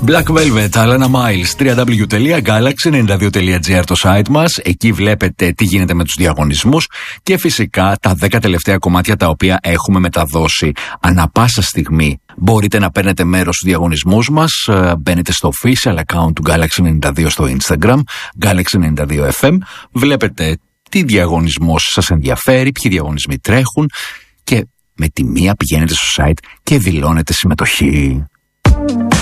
Black Velvet, Alana Miles, www.galaxy92.gr το site μας. Εκεί βλέπετε τι γίνεται με τους διαγωνισμούς και φυσικά τα 10 τελευταία κομμάτια τα οποία έχουμε μεταδώσει. Ανά πάσα στιγμή μπορείτε να παίρνετε μέρος στους διαγωνισμούς μας. Μπαίνετε στο official account του Galaxy92 στο Instagram, Galaxy92FM. Βλέπετε τι διαγωνισμός σας ενδιαφέρει, ποιοι διαγωνισμοί τρέχουν και με τη μία πηγαίνετε στο site και δηλώνετε συμμετοχή.